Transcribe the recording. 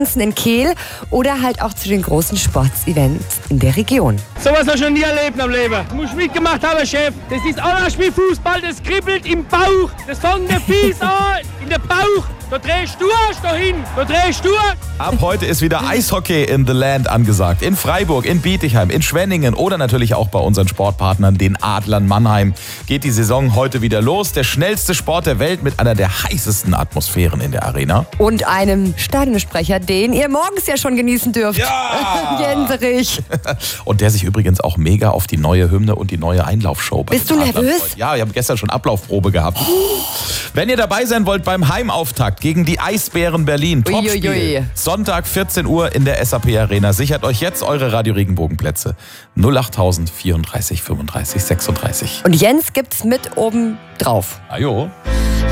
in Kehl oder halt auch zu den großen Sportsevents in der Region. Sowas hast du noch nie erlebt am Leben. Du musst mitgemacht haben, Chef. Das ist anders wie Fußball, das kribbelt im Bauch. Das fängt der Fies an, in der Bauch. Da drehst du dahin, da drehst du. Ab heute ist wieder Eishockey in the Land angesagt. In Freiburg, in Bietigheim, in Schwenningen oder natürlich auch bei unseren Sportpartnern, den Adlern Mannheim, geht die Saison heute wieder los. Der schnellste Sport der Welt mit einer der heißesten Atmosphären in der Arena. Und einem Stadionsprecher, den ihr morgens ja schon genießen dürft. Ja! Jenserich. Und der sich übrigens auch mega auf die neue Hymne und die neue Einlaufshow bei Bist du den Adlern nervös? freut. Ja, ich habe gestern schon Ablaufprobe gehabt. Wenn ihr dabei sein wollt beim Heimauftakt gegen die Eisbären Berlin, Topspiel, Uiuiui. Sonntag 14 Uhr in der SAP Arena. Sichert euch jetzt eure Radio Regenbogen Plätze. 08000 34 35 36. Und Jens gibt's mit oben drauf. Ajo.